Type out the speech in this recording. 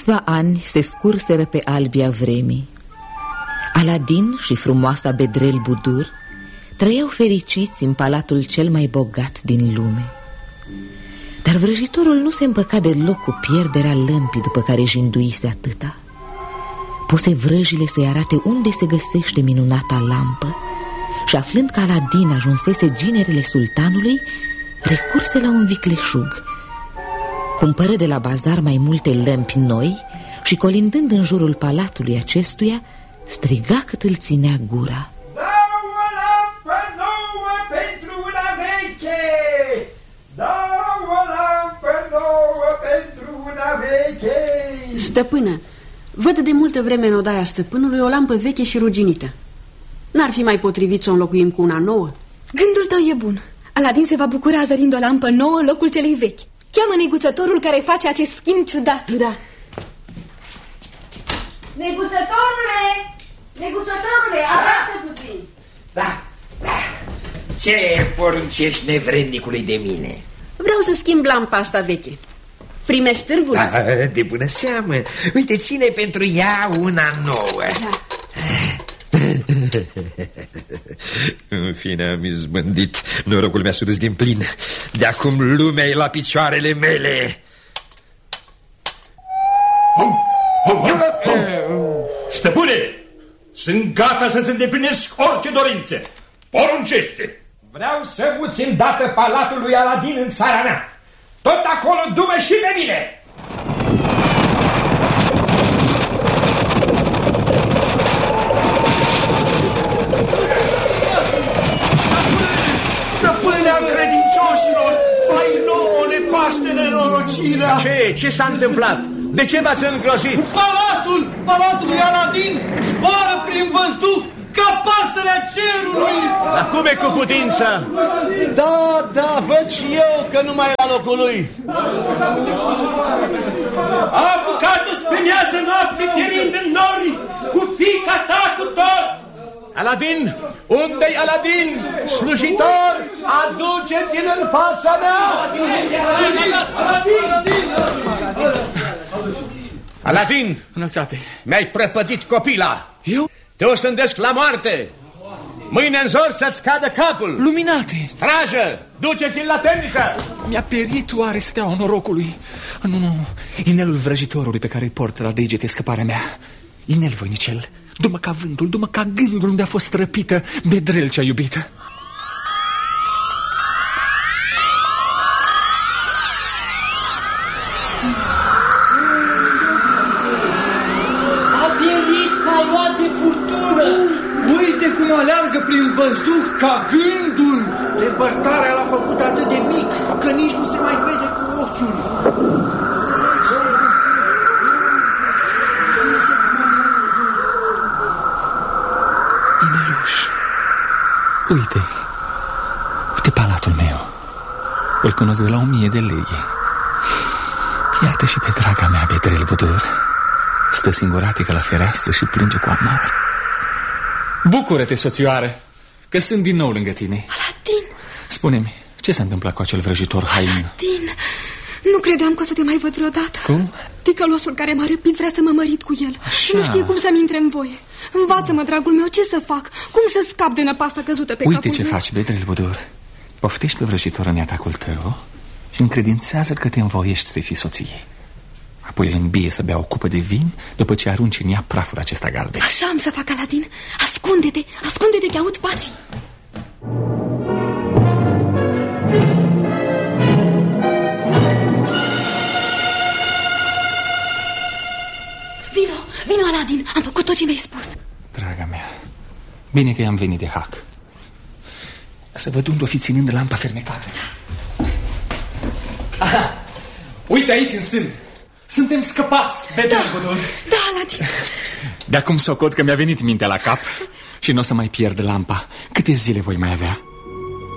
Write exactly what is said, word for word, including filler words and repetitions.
Câțiva ani se scurseră pe albia vremii. Aladin și frumoasa Bedrel Budur trăiau fericiți în palatul cel mai bogat din lume. Dar vrăjitorul nu se împăca deloc cu pierderea lămpii după care jinduise atâta. Puse vrăjile să-i arate unde se găsește minunata lampă și, aflând că Aladin ajunsese ginerele sultanului, recurse la un vicleșug. Cumpără de la bazar mai multe lămpi noi și, colindând în jurul palatului acestuia, striga cât îl ținea gura: Două lampă nouă pentru una veche! Două lampă nouă pentru una veche! Stăpână, văd de multă vreme în odaia stăpânului o lampă veche și ruginită. N-ar fi mai potrivit să o înlocuim cu una nouă? Gândul tău e bun. Aladin se va bucura zărind o lampă nouă în locul celei vechi. Cheamă neguțătorul care face acest schimb ciudat. Da. Neguțătorule! Neguțătorule, arată puțin. Da, da. Ce poruncești nevrednicului de mine? Vreau să schimb lampa asta veche. Primești târgul? Da, de bună seamă. Uite, ține pentru ea una nouă. Da. În fine, am izbândit. Norocul mi-a surâs din plin. De acum lumea e la picioarele mele. Stăpâne, sunt gata să-ți îndeplinesc orice dorințe. Poruncește. Vreau să muți îndată palatul lui Aladin în țara mea. Tot acolo du-mă și pe mine. Stăpânea credincioșilor, fai nouă nepaște nenorocirea. Ce? Ce s-a întâmplat? De ce v-ați îngrozit? Palatul, palatul lui Aladin zboară prin văzduh ca pasărea cerului. Dar cum e cu putință? Da, da, văd și eu că nu mai e la locul lui. A apucat-o spre miază noapte, pierind în nori, cu fiica ta, cu tot. Aladin, unde-i Aladin? Slujitor, aduceți-l în fața mea! Aladin, Aladin, Aladin! Înălțate! Mi-ai prăpădit copila! Eu? Te osândesc la moarte! Mâine în zor să-ți cadă capul! Luminate! Strajă! Duceți-l la temniță! Mi-a pierit oare steaua norocului? Nu, nu, inelul vrăjitorului pe care îi port la degete scăparea mea. Inel voinicel, du-mă ca vântul, du-mă ca gândul unde a fost răpită Bedrel cea iubită. A pierit ca luat de furtună. Uite cum aleargă prin văzduh ca gândul. Depărtarea l-a făcut atât de mic că nici nu se mai vede cu ochiul. Ineluș, uite, uite palatul meu. Îl cunosc de la o mie de lei. Iată și pe draga mea Bedrel Budur. Stă singuratică la fereastră și plânge cu amar. Bucură-te, soțioară, că sunt din nou lângă tine. Aladin! Spune-mi, ce s-a întâmplat cu acel vrăjitor hain? Aladin, nu credeam că o să te mai văd vreodată. Cum? Ticălosul care m-a răpit vrea să mă mărit cu el. Așa. Nu știe cum să-mi intre în voie. Învață-mă, dragul meu, ce să fac? Cum să scap de năpasta căzută pe Uite capul ce meu? faci, Bedrel Budur. Poftești pe vrăjitor în atacul tău și încredințează că te învoiești să fii soție. Apoi îl îmbie să bea o cupă de vin după ce arunci în ea praful acesta galben. Așa am să fac, Aladin. Ascunde-te, ascunde-te că aud pașii. Vino, vino, Aladin, am făcut tot ce mi-ai spus. Draga mea, bine că i-am venit de hac. Să văd unde o fi ținând lampa fermecată. Aha, uite aici în sân. Suntem scăpați, Bedrel Budur. Da, Aladin. De acum socot că mi-a venit mintea la cap și nu o să mai pierd lampa. Câte zile voi mai avea?